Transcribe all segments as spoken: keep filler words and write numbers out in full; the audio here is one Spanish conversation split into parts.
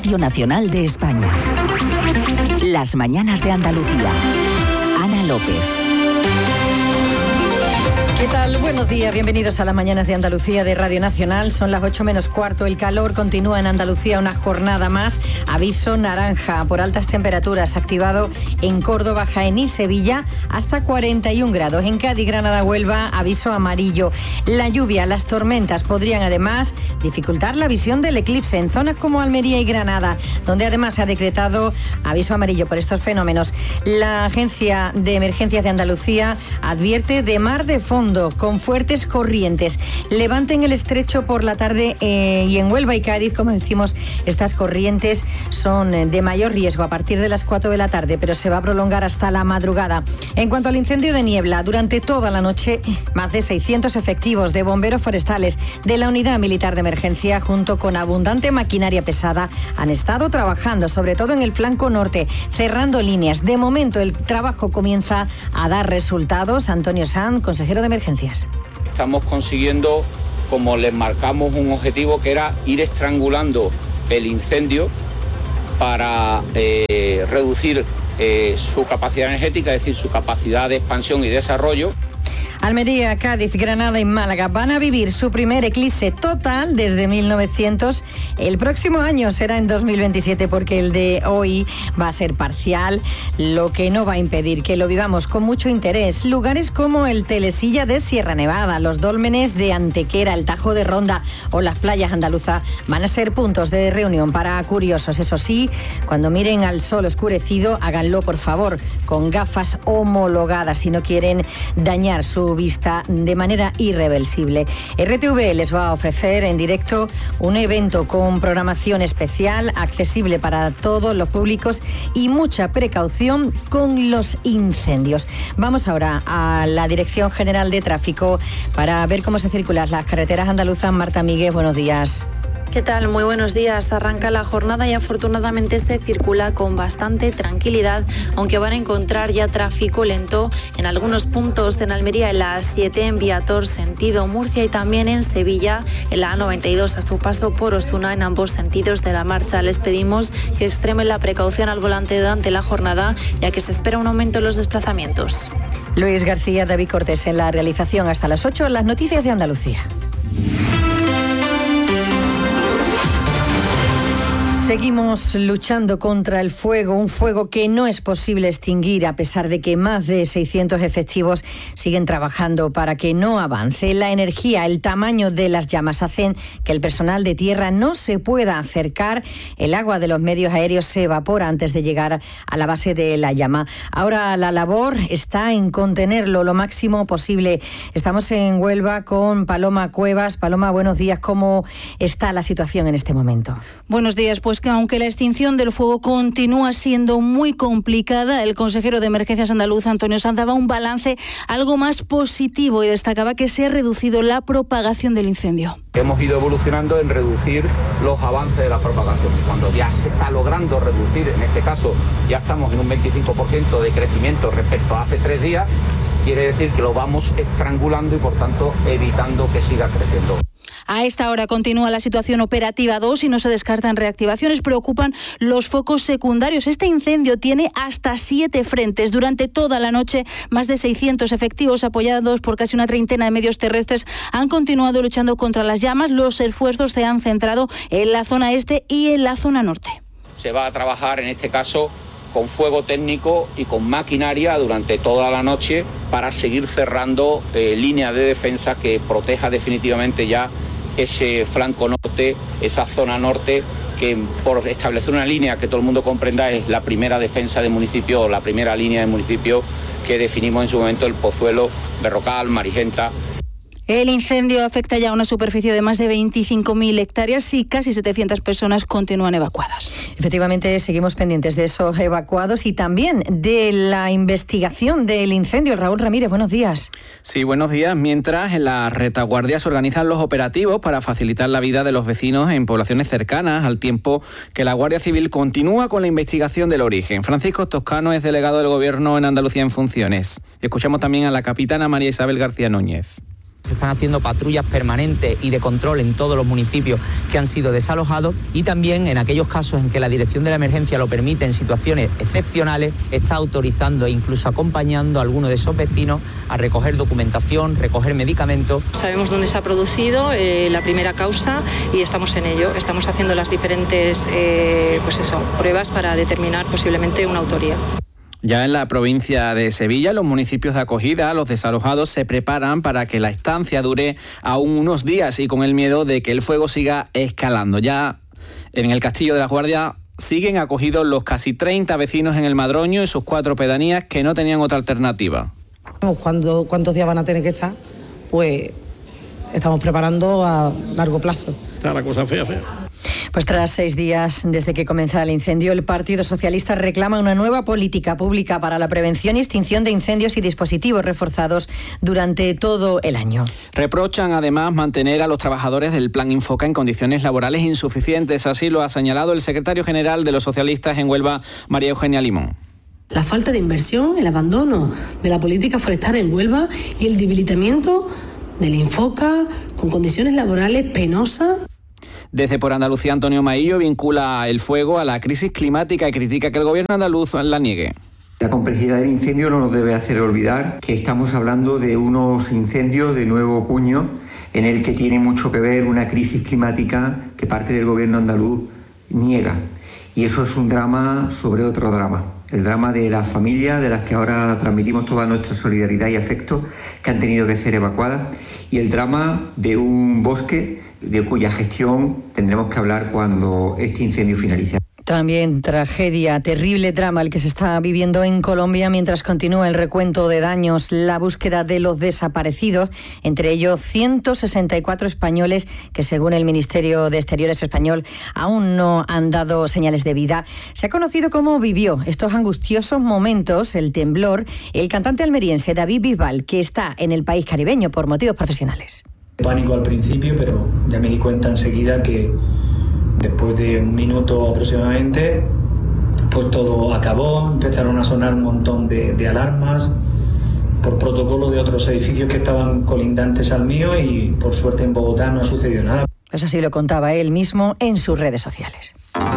Radio Nacional de España. Las mañanas de Andalucía. Ana López. ¿Qué tal? Buenos días, bienvenidos a las mañanas de Andalucía de Radio Nacional. Son las ocho menos cuarto, el calor continúa en Andalucía una jornada más. Aviso naranja por altas temperaturas activado en Córdoba, Jaén y Sevilla hasta cuarenta y un grados. En Cádiz, Granada, Huelva, aviso amarillo. La lluvia, las tormentas podrían además dificultar la visión del eclipse en zonas como Almería y Granada, donde además se ha decretado aviso amarillo por estos fenómenos. La Agencia de Emergencias de Andalucía advierte de mar de fondo con fuertes corrientes. Levante en el estrecho por la tarde eh, y en Huelva y Cádiz, como decimos, estas corrientes son de mayor riesgo a partir de las cuatro de la tarde, pero se va a prolongar hasta la madrugada. En cuanto al incendio de niebla, durante toda la noche, más de seiscientos efectivos de bomberos forestales de la Unidad Militar de Emergencia, junto con abundante maquinaria pesada, han estado trabajando, sobre todo en el flanco norte, cerrando líneas. De momento, el trabajo comienza a dar resultados. Antonio Sanz, consejero de Emergencias. Estamos consiguiendo, como les marcamos, un objetivo que era ir estrangulando el incendio para eh, reducir eh, su capacidad energética, es decir, su capacidad de expansión y desarrollo. Almería, Cádiz, Granada y Málaga van a vivir su primer eclipse total desde mil novecientos. El próximo año será en dos mil veintisiete, porque el de hoy va a ser parcial, lo que no va a impedir que lo vivamos con mucho interés. Lugares como el Telesilla de Sierra Nevada, los dólmenes de Antequera, el Tajo de Ronda o las playas andaluzas van a ser puntos de reunión para curiosos. Eso sí, cuando miren al sol oscurecido, háganlo por favor con gafas homologadas si no quieren dañar su vista de manera irreversible. R T V les va a ofrecer en directo un evento con programación especial, accesible para todos los públicos y mucha precaución con los incendios. Vamos ahora a la Dirección General de Tráfico para ver cómo se circulan las carreteras andaluzas. Marta Miguel, buenos días. ¿Qué tal? Muy buenos días. Arranca la jornada y afortunadamente se circula con bastante tranquilidad, aunque van a encontrar ya tráfico lento en algunos puntos en Almería, en la A siete, en Viator, sentido Murcia, y también en Sevilla, en la A noventa y dos, a su paso por Osuna, en ambos sentidos de la marcha. Les pedimos que extremen la precaución al volante durante la jornada, ya que se espera un aumento en los desplazamientos. Luis García, David Cortés en la realización. Hasta las ocho, las noticias de Andalucía. Seguimos luchando contra el fuego, un fuego que no es posible extinguir a pesar de que más de seiscientos efectivos siguen trabajando para que no avance. La energía, el tamaño de las llamas hacen que el personal de tierra no se pueda acercar. El agua de los medios aéreos se evapora antes de llegar a la base de la llama. Ahora la labor está en contenerlo lo máximo posible. Estamos en Huelva con Paloma Cuevas. Paloma, buenos días. ¿Cómo está la situación en este momento? Buenos días. Pues que aunque la extinción del fuego continúa siendo muy complicada, el consejero de Emergencias andaluz, Antonio Sanz, daba un balance algo más positivo y destacaba que se ha reducido la propagación del incendio. Hemos ido evolucionando en reducir los avances de la propagación. Cuando ya se está logrando reducir, en este caso ya estamos en un veinticinco por ciento de crecimiento respecto a hace tres días, quiere decir que lo vamos estrangulando y por tanto evitando que siga creciendo. A esta hora continúa la situación operativa dos y no se descartan reactivaciones. Preocupan los focos secundarios. Este incendio tiene hasta siete frentes. Durante toda la noche, más de seiscientos efectivos apoyados por casi una treintena de medios terrestres han continuado luchando contra las llamas. Los esfuerzos se han centrado en la zona este y en la zona norte. Se va a trabajar en este caso con fuego técnico y con maquinaria durante toda la noche para seguir cerrando eh, líneas de defensa que proteja definitivamente ya ese flanco norte, esa zona norte, que por establecer una línea que todo el mundo comprenda es la primera defensa del municipio, o la primera línea del municipio que definimos en su momento, el Pozuelo, Berrocal, Marigenta. El incendio afecta ya a una superficie de más de veinticinco mil hectáreas y casi setecientas personas continúan evacuadas. Efectivamente, seguimos pendientes de esos evacuados y también de la investigación del incendio. Raúl Ramírez, buenos días. Sí, buenos días. Mientras en la retaguardia se organizan los operativos para facilitar la vida de los vecinos en poblaciones cercanas, al tiempo que la Guardia Civil continúa con la investigación del origen. Francisco Toscano es delegado del Gobierno en Andalucía en funciones. Escuchamos también a la capitana María Isabel García Núñez. Se están haciendo patrullas permanentes y de control en todos los municipios que han sido desalojados y también en aquellos casos en que la dirección de la emergencia lo permite en situaciones excepcionales, está autorizando e incluso acompañando a algunos de esos vecinos a recoger documentación, recoger medicamentos. Sabemos dónde se ha producido eh, la primera causa y estamos en ello. Estamos haciendo las diferentes eh, pues eso, pruebas para determinar posiblemente una autoría. Ya en la provincia de Sevilla, los municipios de acogida, los desalojados, se preparan para que la estancia dure aún unos días y con el miedo de que el fuego siga escalando. Ya en el Castillo de las Guardias siguen acogidos los casi treinta vecinos en el Madroño y sus cuatro pedanías que no tenían otra alternativa. ¿Cuándo, ¿Cuántos días van a tener que estar? Pues estamos preparando a largo plazo. Está la cosa fea, fea. Pues tras seis días desde que comenzara el incendio, el Partido Socialista reclama una nueva política pública para la prevención y extinción de incendios y dispositivos reforzados durante todo el año. Reprochan además mantener a los trabajadores del Plan Infoca en condiciones laborales insuficientes. Así lo ha señalado el secretario general de los socialistas en Huelva, María Eugenia Limón. La falta de inversión, el abandono de la política forestal en Huelva y el debilitamiento del Infoca con condiciones laborales penosas. Desde Por Andalucía, Antonio Maillo vincula el fuego a la crisis climática y critica que el gobierno andaluz la niegue. La complejidad del incendio no nos debe hacer olvidar que estamos hablando de unos incendios de nuevo cuño en el que tiene mucho que ver una crisis climática que parte del gobierno andaluz niega. Y eso es un drama sobre otro drama. El drama de las familias de las que ahora transmitimos toda nuestra solidaridad y afecto, que han tenido que ser evacuadas, y el drama de un bosque de cuya gestión tendremos que hablar cuando este incendio finalice. También tragedia, terrible drama el que se está viviendo en Colombia mientras continúa el recuento de daños, la búsqueda de los desaparecidos, entre ellos ciento sesenta y cuatro españoles que según el Ministerio de Exteriores español aún no han dado señales de vida. Se ha conocido cómo vivió estos angustiosos momentos el temblor el cantante almeriense David Bisbal, que está en el país caribeño por motivos profesionales. Pánico al principio, pero ya me di cuenta enseguida que después de un minuto aproximadamente, pues todo acabó, empezaron a sonar un montón de, de alarmas por protocolo de otros edificios que estaban colindantes al mío y por suerte en Bogotá no ha sucedido nada. Pues así lo contaba él mismo en sus redes sociales.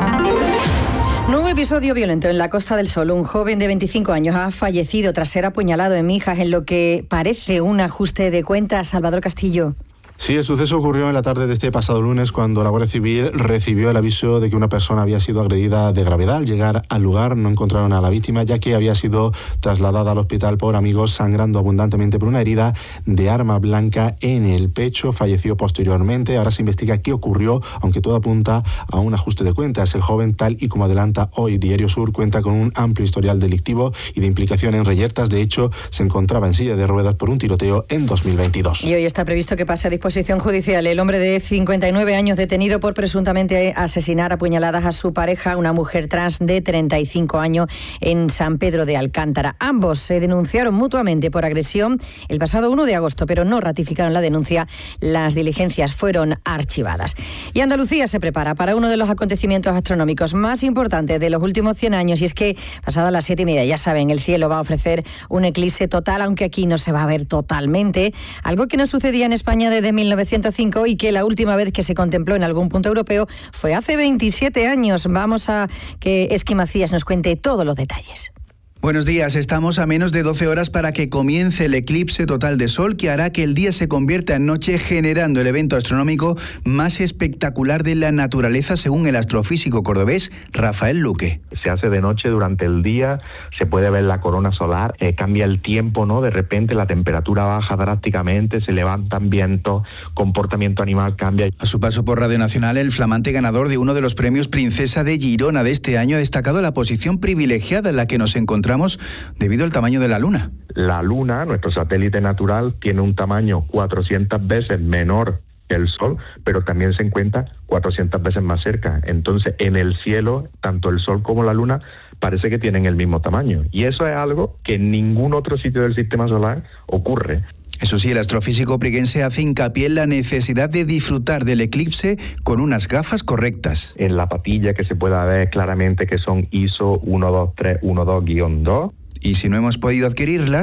Nuevo episodio violento en la Costa del Sol. Un joven de veinticinco años ha fallecido tras ser apuñalado en Mijas en lo que parece un ajuste de cuentas. Salvador Castillo. Sí, el suceso ocurrió en la tarde de este pasado lunes cuando la Guardia Civil recibió el aviso de que una persona había sido agredida de gravedad. Al llegar al lugar no encontraron a la víctima ya que había sido trasladada al hospital por amigos sangrando abundantemente por una herida de arma blanca en el pecho. Falleció posteriormente. Ahora se investiga qué ocurrió, aunque todo apunta a un ajuste de cuentas. El joven, tal y como adelanta hoy Diario Sur, cuenta con un amplio historial delictivo y de implicación en reyertas. De hecho, se encontraba en silla de ruedas por un tiroteo en dos mil veintidós. Y hoy está previsto que pase a disposición judicial el hombre de cincuenta y nueve años detenido por presuntamente asesinar a puñaladas a su pareja, una mujer trans de treinta y cinco años, en San Pedro de Alcántara. Ambos se denunciaron mutuamente por agresión el pasado uno de agosto, pero no ratificaron la denuncia. Las diligencias fueron archivadas. Y Andalucía se prepara para uno de los acontecimientos astronómicos más importantes de los últimos cien años, y es que pasadas las siete y media, ya saben, el cielo va a ofrecer un eclipse total, aunque aquí no se va a ver totalmente, algo que no sucedía en España desde mil novecientos cinco y que la última vez que se contempló en algún punto europeo fue hace veintisiete años. Vamos a que Esqui Macías nos cuente todos los detalles. Buenos días, estamos a menos de doce horas para que comience el eclipse total de sol que hará que el día se convierta en noche, generando el evento astronómico más espectacular de la naturaleza según el astrofísico cordobés Rafael Luque. Se hace de noche durante el día, se puede ver la corona solar, eh, cambia el tiempo, ¿no? De repente la temperatura baja drásticamente, se levantan vientos, comportamiento animal cambia. A su paso por Radio Nacional, el flamante ganador de uno de los premios Princesa de Girona de este año ha destacado la posición privilegiada en la que nos encontramos debido al tamaño de la Luna. La Luna, nuestro satélite natural, tiene un tamaño cuatrocientas veces menor que el Sol, pero también se encuentra cuatrocientas veces más cerca. Entonces, en el cielo, tanto el Sol como la Luna parece que tienen el mismo tamaño. Y eso es algo que en ningún otro sitio del sistema solar ocurre. Eso sí, el astrofísico priguense hace hincapié en la necesidad de disfrutar del eclipse con unas gafas correctas. En la patilla que se pueda ver claramente que son I S O uno dos tres uno dos guion dos. Y si no hemos podido adquirirlas,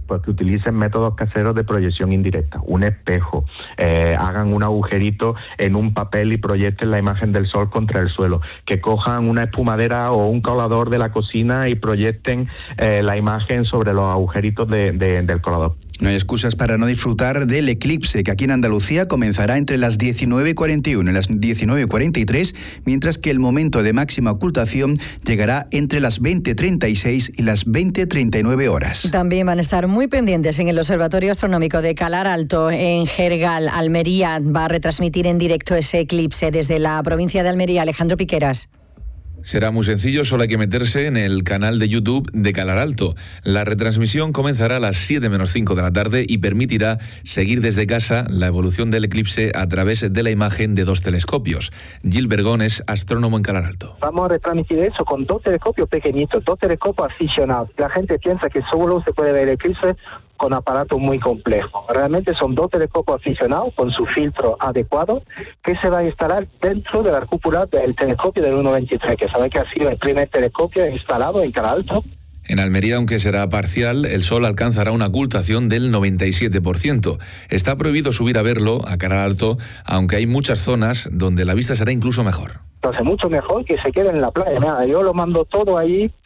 pues que utilicen métodos caseros de proyección indirecta, un espejo, eh, hagan un agujerito en un papel y proyecten la imagen del sol contra el suelo, que cojan una espumadera o un colador de la cocina y proyecten eh, la imagen sobre los agujeritos de, de, del colador. No hay excusas para no disfrutar del eclipse, que aquí en Andalucía comenzará entre las diecinueve cuarenta y uno y las diecinueve cuarenta y tres, mientras que el momento de máxima ocultación llegará entre las veinte treinta y seis y las veinte treinta y nueve horas. También van a estar muy pendientes en el Observatorio Astronómico de Calar Alto, en Jergal, Almería. Va a retransmitir en directo ese eclipse desde la provincia de Almería. Alejandro Piqueras. Será muy sencillo, solo hay que meterse en el canal de YouTube de Calar Alto. La retransmisión comenzará a las siete menos cinco de la tarde y permitirá seguir desde casa la evolución del eclipse a través de la imagen de dos telescopios. Gil Bergón es astrónomo en Calar Alto. Vamos a retransmitir eso con dos telescopios pequeñitos, dos telescopios aficionados. La gente piensa que solo se puede ver el eclipse con aparatos muy complejos. Realmente son dos telescopios aficionados con su filtro adecuado que se va a instalar dentro de la cúpula del telescopio del uno veintitrés, que sabe que ha sido el primer telescopio instalado en Calar Alto. En Almería, aunque será parcial, el sol alcanzará una ocultación del noventa y siete por ciento. Está prohibido subir a verlo a Calar Alto, aunque hay muchas zonas donde la vista será incluso mejor. Entonces, mucho mejor que se quede en la playa. Nada, yo lo mando todo ahí